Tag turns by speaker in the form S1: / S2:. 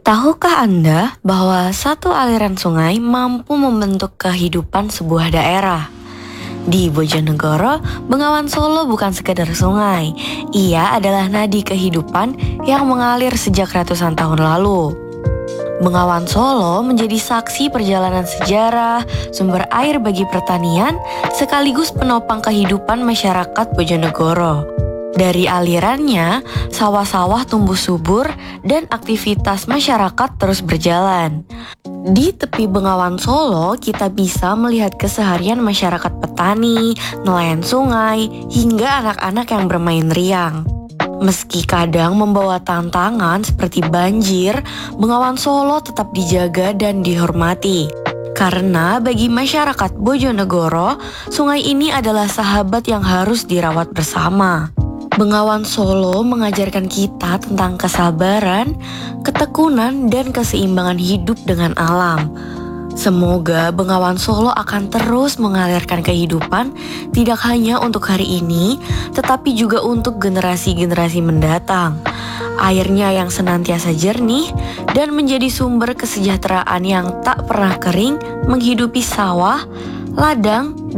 S1: Tahukah Anda bahwa satu aliran sungai mampu membentuk kehidupan sebuah daerah? Di Bojonegoro, Bengawan Solo bukan sekedar sungai. Ia adalah nadi kehidupan yang mengalir sejak ratusan tahun lalu. Bengawan Solo menjadi saksi perjalanan sejarah, sumber air bagi pertanian, sekaligus penopang kehidupan masyarakat Bojonegoro. Dari alirannya, sawah-sawah tumbuh subur dan aktivitas masyarakat terus berjalan. Di tepi Bengawan Solo, kita bisa melihat keseharian masyarakat petani, nelayan sungai, hingga anak-anak yang bermain riang. Meski kadang membawa tantangan seperti banjir, Bengawan Solo tetap dijaga dan dihormati. Karena bagi masyarakat Bojonegoro, sungai ini adalah sahabat yang harus dirawat bersama. Bengawan Solo mengajarkan kita tentang kesabaran, ketekunan, dan keseimbangan hidup dengan alam. Semoga Bengawan Solo akan terus mengalirkan kehidupan tidak hanya untuk hari ini, tetapi juga untuk generasi-generasi mendatang. Airnya yang senantiasa jernih dan menjadi sumber kesejahteraan yang tak pernah kering menghidupi sawah, ladang,